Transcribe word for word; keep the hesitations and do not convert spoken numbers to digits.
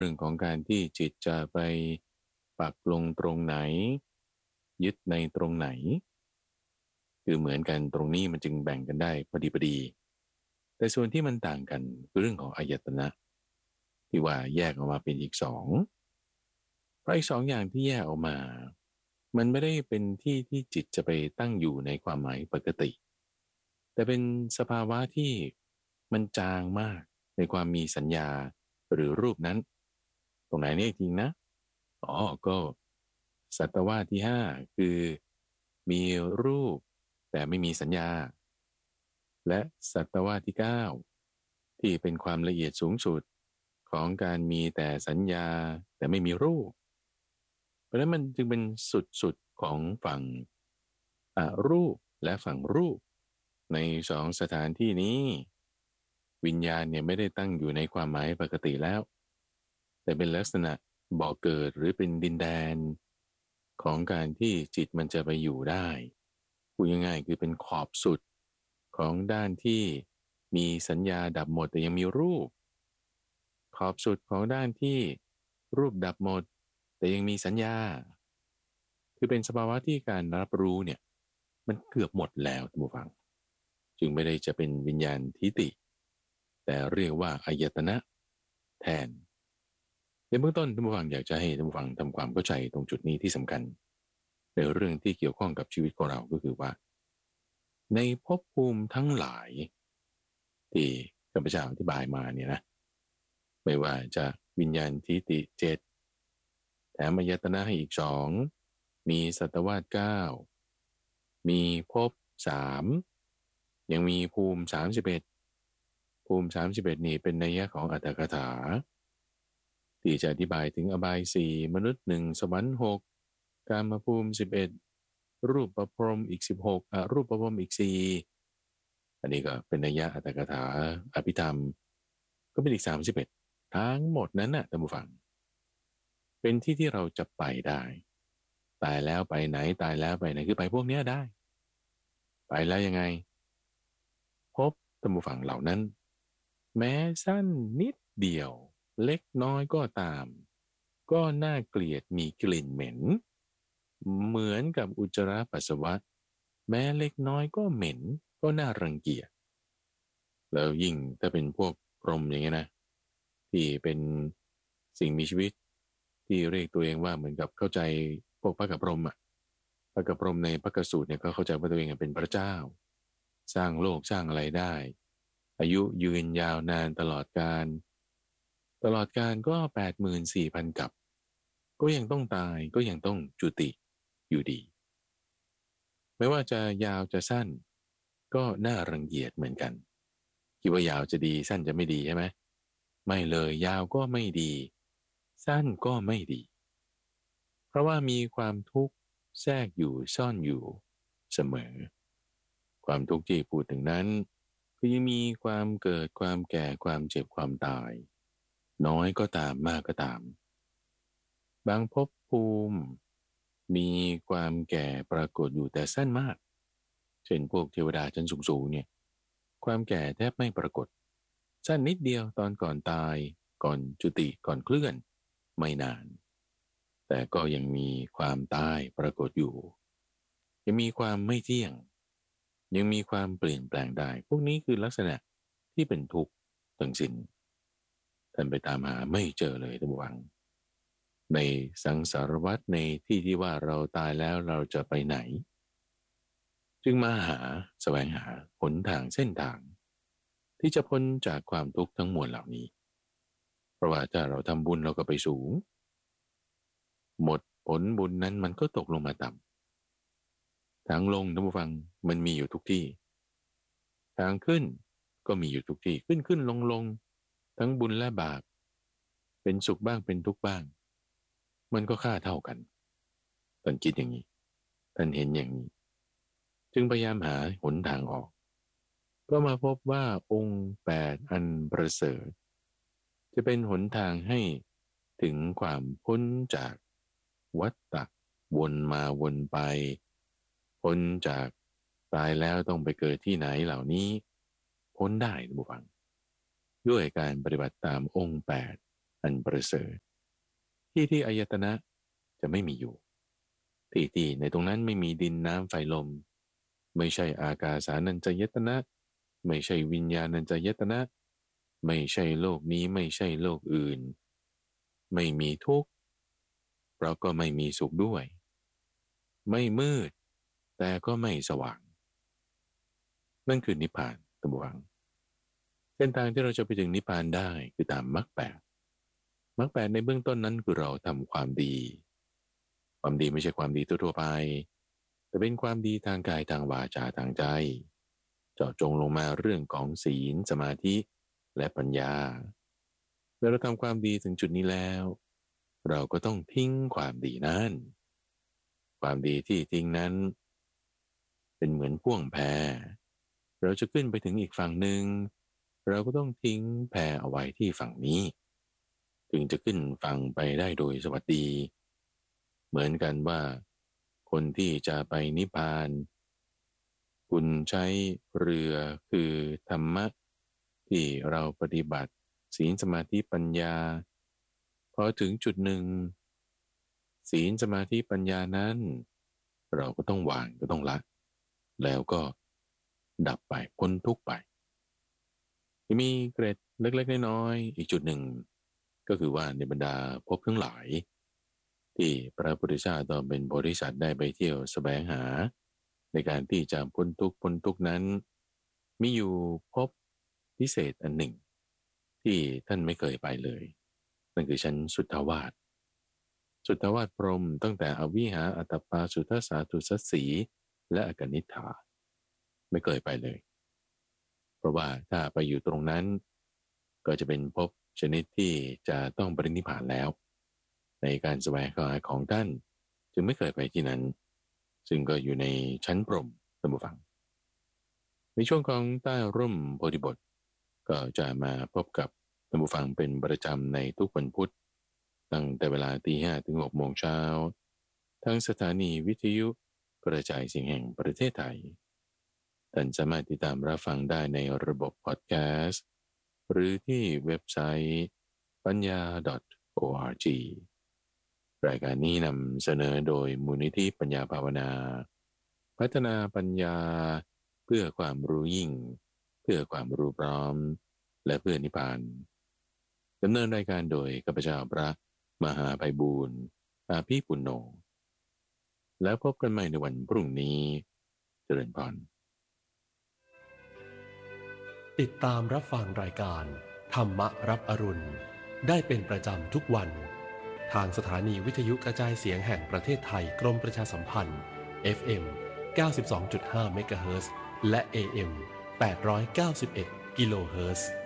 รื่องของการที่จิตจะไปปักลงตรงไหนยึดในตรงไหนคือเหมือนกันตรงนี้มันจึงแบ่งกันได้พอดีพอดีแต่ส่วนที่มันต่างกันคือเรื่องของอายตนะที่ว่าแยกออกมาเป็นอีกสองเพราะอีกสองอย่างที่แยกออกมามันไม่ได้เป็นที่ที่จิตจะไปตั้งอยู่ในความหมายปกติแต่เป็นสภาวะที่มันจางมากในความมีสัญญาหรือรูปนั้นตรงไหนเนี่ยจริงนะอ๋อก็สัตวาสที่ห้าคือมีรูปแต่ไม่มีสัญญาและสัตวาสที่เก้าที่เป็นความละเอียดสูงสุดของการมีแต่สัญญาแต่ไม่มีรูปเพราะฉะนั้นมันจึงเป็นสุดๆของฝั่งอรูปและฝั่งรูปในสองสถานที่นี้วิญญาณเนี่ยไม่ได้ตั้งอยู่ในความหมายปกติแล้วแต่เป็นลักษณะบ่อเกิดหรือเป็นดินแดนของการที่จิตมันจะไปอยู่ได้พูดง่ายๆคือเป็นขอบสุดของด้านที่มีสัญญาดับหมดแต่ยังมีรูปขอบสุดของด้านที่รูปดับหมดแต่ยังมีสัญญาคือเป็นสภาวะที่การรับรู้เนี่ยมันเกือบหมดแล้วท่านผู้ฟังจึงไม่ได้จะเป็นวิญญาณทิฏฐิแต่เรียกว่าอายตนะแทนในเบื้องต้นท่านผู้ฟังอยากจะให้ท่านผู้ฟังทำความเข้าใจตรงจุดนี้ที่สำคัญในเรื่องที่เกี่ยวข้องกับชีวิตของเราก็คือว่าในภพภูมิทั้งหลายที่ข้าพเจ้าอธิบายมาเนี่ยนะไม่ว่าจะวิญญาณทิฏฐิเจ็ดแถมอายตนะให้อีกสองมีสัตวาสเก้ามีภพสามยังมีภูมิสามสิบเอ็ดภูมิสามสิบเอ็ดนี่เป็นนัยยะของอัตถกถาที่จะอธิบายถึงอบายสี่มนุษย์หนึ่งสวรรค์หกกามภูมิสิบเอ็ดรูปประพรหมอีกสิบหกอรูปประพรหมอีกสี่อันนี้ก็เป็นนัยยะอัตถกถาอภิธรรมก็เป็นอีกสามสิบเอ็ดทั้งหมดนั้นน่ะท่านผู้ฟังเป็นที่ที่เราจะไปได้ตายแล้วไปไหนตายแล้วไปไหนคือไปพวกเนี้ยได้ไปแล้วยังไงพบท่านผู้ฟังเหล่านั้นแม้สั้นนิดเดียวเล็กน้อยก็ตามก็น่าเกลียดมีกลิ่นเหม็นเหมือนกับอุจจาระปัสสาวะแม้เล็กน้อยก็เหม็นก็น่ารังเกียจแล้วยิ่งถ้าเป็นพวกพรหมอย่างเงี้ยนะที่เป็นสิ่งมีชีวิตที่เรียกตัวเองว่าเหมือนกับเข้าใจพวกพระกับพรหมอ่ะพระกับพรหมในพระกสูตรเนี่ยก็เข้าใจว่าตัวเองเป็นพระเจ้าสร้างโลกสร้างอะไรได้อายุยืนยาวนานตลอดกาลตลอดกาลก็แปดหมื่นสี่พันกับก็ยังต้องตายก็ยังต้องจุติอยู่ดีไม่ว่าจะยาวจะสั้นก็น่ารังเกียจเหมือนกันคิดว่ายาวจะดีสั้นจะไม่ดีใช่ไหมไม่เลยยาวก็ไม่ดีสั้นก็ไม่ดีเพราะว่ามีความทุกข์แทรกอยู่ซ่อนอยู่เสมอความทุกข์ที่พูดถึงนั้นก็ยังมีความเกิดความแก่ความเจ็บความตายน้อยก็ตามมากก็ตามบางภพภูมิมีความแก่ปรากฏอยู่แต่สั้นมากเช่นพวกเทวดาชั้นสูงๆเนี่ยความแก่แทบไม่ปรากฏสั้นนิดเดียวตอนก่อนตายก่อนจุติก่อนเคลื่อนไม่นานแต่ก็ยังมีความตายปรากฏอยู่ยังมีความไม่เที่ยงยังมีความเปลี่ยนแปลงได้พวกนี้คือลักษณะที่เป็นทุกข์ทั้งสิ้นท่านไปตามหาไม่เจอเลยท่านผู้ฟังในสังสารวัฏในที่ที่ว่าเราตายแล้วเราจะไปไหนจึงมาหาแสวงหาหนทางเส้นทางที่จะพ้นจากความทุกข์ทั้งมวลเหล่านี้เพราะว่าถ้าเราทำบุญเราก็ไปสูงหมดผลบุญนั้นมันก็ตกลงมาต่ำทางลงท่านผู้ฟังมันมีอยู่ทุกที่ทางขึ้นก็มีอยู่ทุกที่ขึ้นขึ้นลงลงทั้งบุญและบาปเป็นสุขบ้างเป็นทุกข์บ้างมันก็ค่าเท่ากันท่านคิดอย่างนี้ท่านเห็นอย่างนี้จึงพยายามหาหนทางออกก็มาพบว่าองค์แปดอันประเสริฐจะเป็นหนทางให้ถึงความพ้นจากวัฏฏะวนมาวนไปพ้นจากตายแล้วต้องไปเกิดที่ไหนเหล่านี้พ้นได้ท่านผู้ฟังด้วยการปฏิบัติตามองค์แปดอันประเสริฐที่ที่อายตนะจะไม่มีอยู่ที่ที่ในตรงนั้นไม่มีดินน้ำไฟลมไม่ใช่อากาสานัญจายตนะไม่ใช่วิญญาณัญจายตนะไม่ใช่โลกนี้ไม่ใช่โลกอื่นไม่มีทุกข์เพราะก็ไม่มีสุขด้วยไม่มืดแต่ก็ไม่สว่างนั่นคือนิพพานตะบวังเส้นทางที่เราจะไปถึงนิพพานได้คือตามมรรคแปดมรรคแปดในเบื้องต้นนั้นคือเราทำความดีความดีไม่ใช่ความดีทั่วๆไปแต่เป็นความดีทางกายทางวาจาทางใจเจาะจงลงมาเรื่องของศีลสมาธิและปัญญาเมื่อเราทำความดีถึงจุดนี้แล้วเราก็ต้องทิ้งความดีนั้นความดีที่ทิ้งนั้นเป็นเหมือนพ่วงแพเราจะขึ้นไปถึงอีกฝั่งหนึ่งเราก็ต้องทิ้งแพเอาไว้ที่ฝั่งนี้ถึงจะขึ้นฝั่งไปได้โดยสวัสดีเหมือนกันว่าคนที่จะไปนิพพานคุณใช้เรือคือธรรมะที่เราปฏิบัติศีลสมาธิปัญญาพอถึงจุดหนึ่งศีลสมาธิปัญญานั้นเราก็ต้องวางก็ต้องละแล้วก็ดับไปพ้นทุกข์ไปมีเกร็ดเล็กๆน้อยๆอีกจุดหนึ่งก็คือว่าในบรรดาภพทั้งหลายที่พระพุทธเจ้าตอนเป็นโพธิสัตว์ได้ไปเที่ยวแสวงหาในการที่จะพ้นทุกข์พ้นทุกข์นั้นมีอยู่ภพพิเศษอันหนึ่งที่ท่านไม่เคยไปเลยนั่นคือชั้นสุทธาวาสสุทธาวาสพรหมตั้งแต่อวิหาอัตตปาสุทธสาตุสัสสีและอกนิฏฐาไม่เคยไปเลยเพราะว่าถ้าไปอยู่ตรงนั้นก็จะเป็นภพชนิดที่จะต้องปรินิพพานแล้วในการแสวงหาของท่านจึงไม่เคยไปที่นั้นซึ่งก็อยู่ในชั้นพรหมท่านผู้ฟังในช่วงของใต้ร่มโพธิบทก็จะมาพบกับท่านผู้ฟังเป็นประจำในทุกวันพุธตั้งแต่เวลาตีห้าถึงหกโมงเช้าทั้งสถานีวิทยุกระจายเสียงแห่งประเทศไทยท่านสามารถติดตามรับฟังได้ในระบบพอดแคสต์หรือที่เว็บไซต์ปัญญา .org รายการนี้นำเสนอโดยมูลนิธิปัญญาภาวนาพัฒนาปัญญาเพื่อความรู้ยิ่งเพื่อความรู้พร้อมและเพื่อนิพพานดำเนินรายการโดยข้าพเจ้าพระมหาไพบูลย์อาภีปุณโญแล้วพบกันใหม่ในวันพรุ่งนี้เจริญพรติดตามรับฟังรายการธรรมรับอรุณได้เป็นประจำทุกวันทางสถานีวิทยุกระจายเสียงแห่งประเทศไทยกรมประชาสัมพันธ์ เอฟ เอ็ม เก้าสิบสองจุดห้า เมกะเฮิรตซ์และ เอ เอ็ม แปดร้อยเก้าสิบเอ็ด กิโลเฮิรตซ์